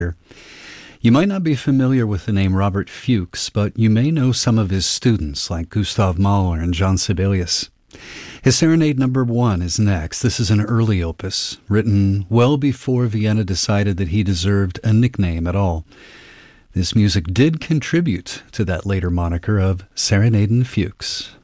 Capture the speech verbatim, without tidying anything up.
You might not be familiar with the name Robert Fuchs, but you may know some of his students like Gustav Mahler and John Sibelius. His Serenade Number One is next. This is an early opus, written well before Vienna decided that he deserved a nickname at all. This music did contribute to that later moniker of Serenaden Fuchs.